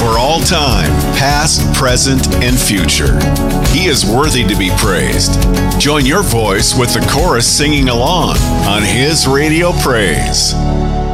for all time, past, present, and future. He is worthy to be praised. Join your voice with the chorus singing along on His Radio Praise.